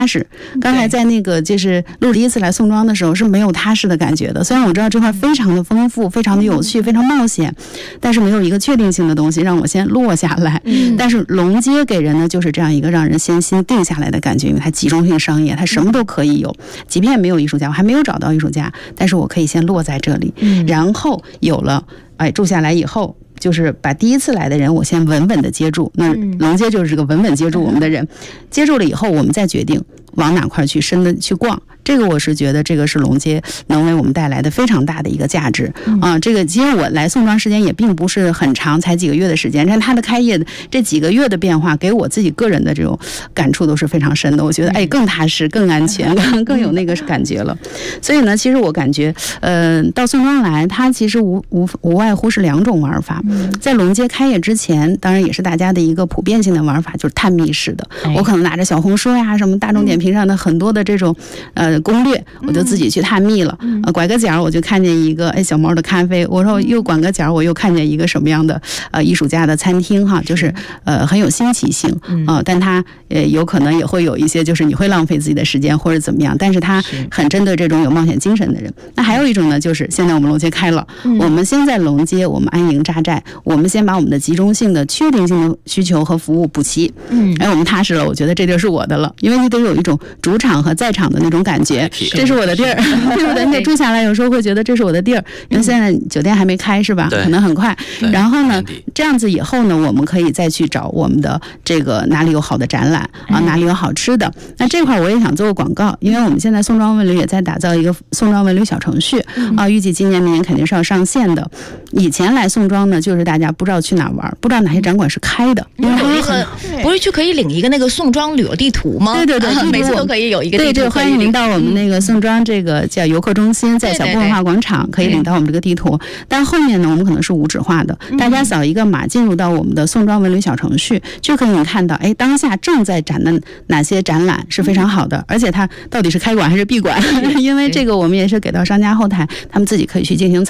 实。刚才在那个就是录第一次来宋庄的时候是没有踏实的感觉的，虽然我知道这块非常的丰富，非常的有趣，非常冒险，但是没有一个确定性的东西让我先落下来。但是龙街给人呢就是这样一个让人先心定下来的感觉，因为它集中性商业，它什么都可以有，即便没有艺术家，我还没有找到艺术家，但是我可以先落在这里，然后有了住下来以后，就是把第一次来的人我先稳稳的接住，那龙街就是这个稳稳接住我们的人，接住了以后我们再决定往哪块去深的去逛。这个我是觉得这个是龙街能为我们带来的非常大的一个价值这个其实我来宋庄时间也并不是很长，才几个月的时间，但它的开业的这几个月的变化给我自己个人的这种感触都是非常深的，我觉得更踏实更安全更有那个感觉了。所以呢其实我感觉到宋庄来它其实无外乎是两种玩法。在龙街开业之前当然也是大家的一个普遍性的玩法，就是探秘式的，我可能拿着小红书呀什么大众点评上的很多的这种攻略，我就自己去探秘了。拐个角我就看见一个小猫的咖啡，我说又拐个角我又看见一个什么样的艺术家的餐厅哈，就是很有新奇性但它有可能也会有一些就是你会浪费自己的时间或者怎么样，但是它很针对这种有冒险精神的人。那还有一种呢，就是现在我们龙街开了，我们先在龙街我们安营扎寨，我们先把我们的集中性的确定性的需求和服务补齐，我们踏实了，我觉得这就是我的了，因为你得有一种主场和在场的那种感觉，这是我的地儿，对不对？你得住下来，有时候会觉得这是我的地儿，因为现在酒店还没开是吧？可能很快。然后呢，这样子以后呢，我们可以再去找我们的这个哪里有好的展览哪里有好吃的。那这块我也想做个广告，因为我们现在宋庄文旅也在打造一个宋庄文旅小程序预计今年明年肯定是要上线的。以前来宋庄呢，就是大家不知道去哪玩，不知道哪些展馆是开的，因为有一个不是就可以领一个那个宋庄旅游地图吗？ 对， 每次都可以有一个地图。 对，欢迎您到我们那个宋庄这个叫游客中心，在小布文化广场可以领到我们这个地图。但后面呢，我们可能是无纸化的，大家扫一个码进入到我们的宋庄文旅小程序，就可以看到当下正在展的哪些展览是非常好的，而且它到底是开馆还是闭馆因为这个我们也是给到商家后台，他们自己可以去进行